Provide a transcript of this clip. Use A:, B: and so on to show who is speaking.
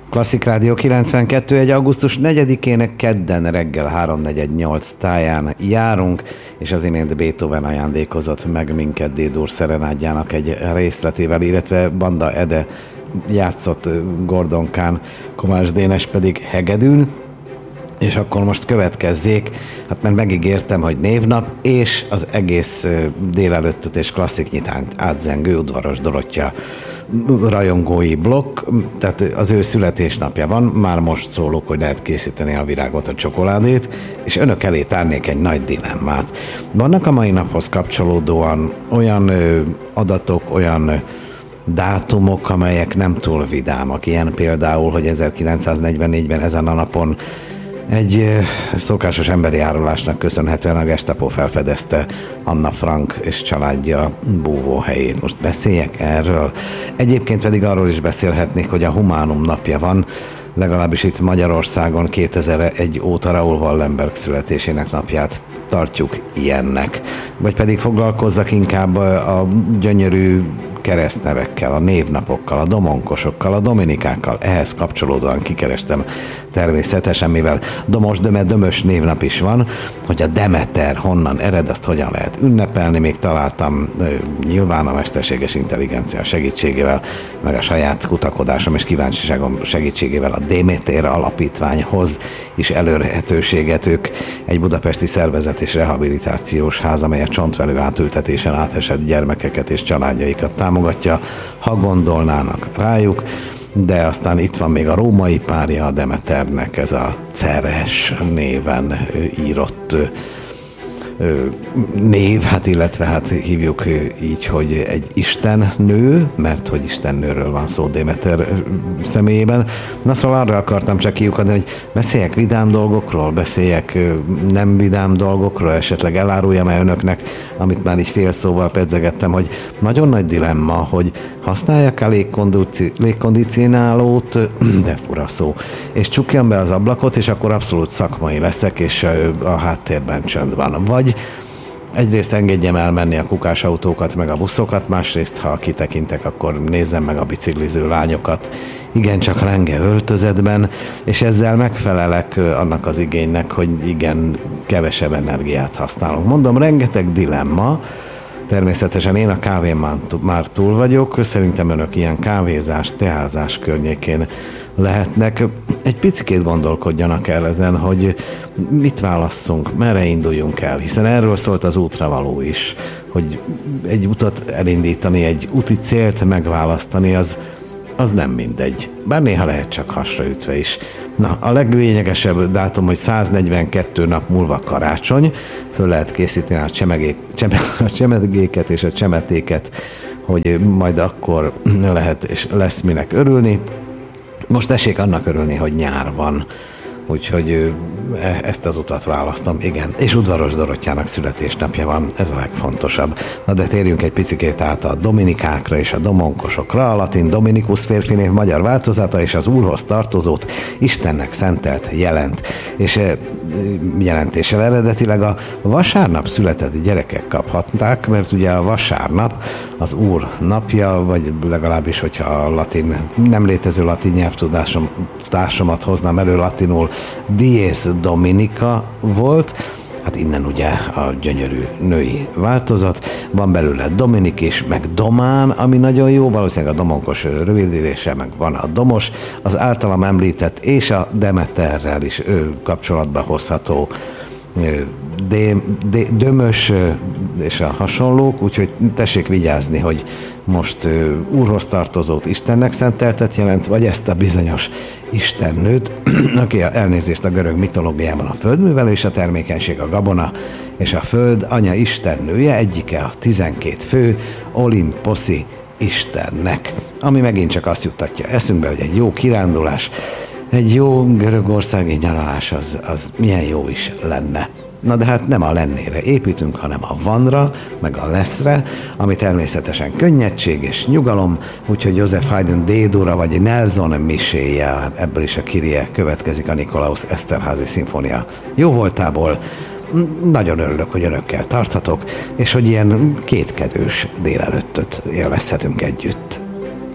A: Klasszik Rádió 92, egy augusztus 4-ének kedden reggel 3:48 táján járunk, és az imént Beethoven ajándékozott meg minket D-dur szerenádjának egy részletével, illetve Banda Ede játszott Gordonkán, Kovács Dénes pedig hegedűn. És akkor most következzék, hát mert megígértem, hogy névnap, és az egész délelőttöt és klasszik nyitányt átzengő Udvaros Dorottya rajongói blokk, tehát az ő születésnapja van, már most szólok, hogy lehet készíteni a virágot, a csokoládét, és önök elé tárnék egy nagy dilemmát. Vannak a mai naphoz kapcsolódóan olyan adatok, olyan dátumok, amelyek nem túl vidámak. Ilyen például, hogy 1944-ben ezen a napon egy szokásos emberi árulásnak köszönhetően a Gestapo felfedezte Anna Frank és családja búvóhelyét. Most beszéljek erről. Egyébként pedig arról is beszélhetnék, hogy a Humánum napja van, legalábbis itt Magyarországon 2001 óta Raoul Wallenberg születésének napját tartjuk ilyennek. Vagy pedig foglalkozzak inkább a gyönyörű keresztnevekkel, a névnapokkal, a domonkosokkal, a dominikákkal. Ehhez kapcsolódóan kikerestem természetesen, mivel Dömös névnap is van, hogy a Demeter honnan ered, azt hogyan lehet ünnepelni. Még találtam nyilván a mesterséges intelligencia segítségével, meg a saját kutakodásom és kíváncsiságom segítségével a Déméter alapítványhoz is elérhetőséget. Ők egy budapesti szervezet és rehabilitációs ház, amely a csontvelő átültetésen átesett gyermekeket és családjaikat támogatja, ha gondolnának rájuk. De aztán itt van még a római párja a Demeternek, ez a Ceres néven írott név, hát illetve hát hívjuk így, hogy egy istennő, mert hogy istennőről van szó Démeter személyében. Na szóval arra akartam csak kiukadni, hogy beszéljek vidám dolgokról, beszéljek nem vidám dolgokról, esetleg eláruljam-e önöknek, amit már így fél szóval pedzegettem, hogy nagyon nagy dilemma, hogy használjak-e légkondicionálót, de fura szó, és csukjam be az ablakot, és akkor abszolút szakmai leszek, és a háttérben csönd van. Vagy egyrészt engedjem elmenni a kukásautókat, meg a buszokat, másrészt, ha kitekintek, akkor nézzem meg a bicikliző lányokat, igencsak lenge öltözetben, és ezzel megfelelek annak az igénynek, hogy igen, kevesebb energiát használunk. Mondom, rengeteg dilemma. Természetesen én a kávén már túl vagyok, szerintem önök ilyen kávézás, teázás környékén lehetnek. Egy picikét gondolkodjanak el ezen, hogy mit válasszunk, merre induljunk el, hiszen erről szólt az útravaló is, hogy egy utat elindítani, egy úti célt megválasztani, az nem mindegy. Bár néha lehet csak hasra ütve is. Na, a leglényegesebb dátum, hogy 142 nap múlva karácsony, föl lehet készíteni a csemegéket és a csemetéket, hogy majd akkor lehet és lesz minek örülni. Most tessék annak örülni, hogy nyár van, úgyhogy ezt az utat választom, igen. És Udvaros Dorottyának születésnapja van, ez a legfontosabb. Na de térjünk egy picikét át a dominikákra és a domonkosokra. A latin Dominikus férfinév magyar változata és az Úrhoz tartozót Istennek szentelt jelent. És jelentéssel eredetileg a vasárnap született gyerekek kaphatták, mert ugye a vasárnap az Úr napja, vagy legalábbis, hogyha a latin, nem létező latin nyelvtudásomat hoznám elő, latinul Dies Dominica volt, hát innen ugye a gyönyörű női változat, van belőle Dominik is, meg Domán, ami nagyon jó, valószínűleg a domonkos rövidítése, meg van a domos, az általam említett és a Demeterrel is kapcsolatba hozható Dömös és a hasonlók, úgyhogy tessék vigyázni, hogy most Úrhoz tartozót Istennek szenteltet jelent, vagy ezt a bizonyos istennőt, aki elnézést a görög mitológiában a földművelő és a termékenység, a gabona és a föld anya istennője, egyike a 12 fő olimposzi istennek, ami megint csak azt juttatja eszünkbe, hogy egy jó kirándulás, egy jó görögországi nyaralás az milyen jó is lenne. Na de hát nem a lennére építünk, hanem a vanra, meg a leszre, ami természetesen könnyedség és nyugalom, úgyhogy József Haydn D-dura, vagy Nelson miséje, ebből is a Kyrie következik, a Nikolaus Eszterházy szimfónia jó voltából. Nagyon örülök, hogy önökkel tarthatok, és hogy ilyen kétkedős délelőttöt élvezhetünk együtt.